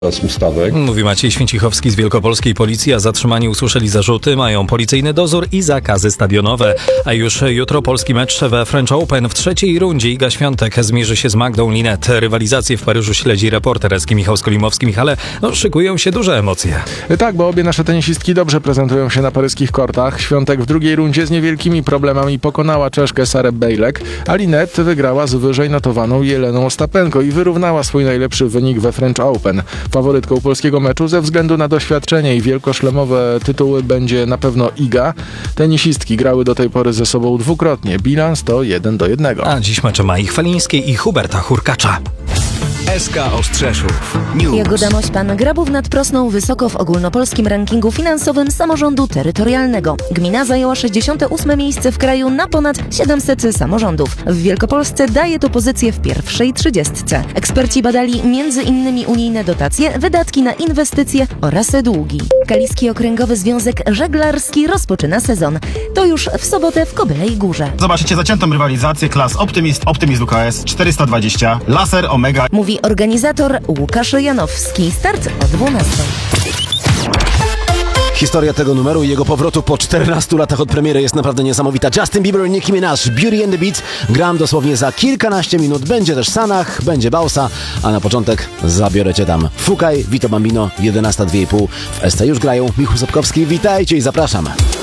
Ustawek. Mówi Maciej Święcichowski z Wielkopolskiej Policji, a zatrzymani usłyszeli zarzuty, mają policyjny dozór i zakazy stadionowe. A już jutro polski mecz we French Open. W trzeciej rundzie Iga Świątek zmierzy się z Magdą Linnet. Rywalizację w Paryżu śledzi reporter eski Michał Skolimowski. Michale, szykują się duże emocje. Tak, bo obie nasze tenisistki dobrze prezentują się na paryskich kortach. Świątek w drugiej rundzie z niewielkimi problemami pokonała Czeszkę Sarę Bejlek, a Linnet wygrała z wyżej notowaną Jeleną Ostapenko i wyrównała swój najlepszy wynik we French Open. Faworytką polskiego meczu ze względu na doświadczenie i wielkoszlemowe tytuły będzie na pewno Iga. Tenisistki grały do tej pory ze sobą dwukrotnie. Bilans to 1-1. A dziś mecze Mai Chwalińskiej i Huberta Hurkacza. SK Ostrzeszów News. Jagoda Mośpan, Grabów nad Prosną wysoko w ogólnopolskim rankingu finansowym samorządu terytorialnego. Gmina zajęła 68. miejsce w kraju na ponad 700 samorządów. W Wielkopolsce daje to pozycję w pierwszej 30. Eksperci badali m.in. unijne dotacje, wydatki na inwestycje oraz długi. Kaliski Okręgowy Związek Żeglarski rozpoczyna sezon. To już w sobotę w Kobylej Górze. Zobaczycie zaciętą rywalizację klas Optymist WKS 420, Laser Omega. Mówi organizator Łukasz Janowski. Start o 12. Historia tego numeru i jego powrotu po 14 latach od premiery jest naprawdę niesamowita. Justin Bieber, Nicki Minaj, Beauty and the Beat. Gram dosłownie za kilkanaście minut. Będzie też Sanach, będzie Bausa, a na początek zabiorę cię tam. Fukaj, Vito Bambino, 11:02 w SC już grają. Michał Sapkowski, witajcie i zapraszam.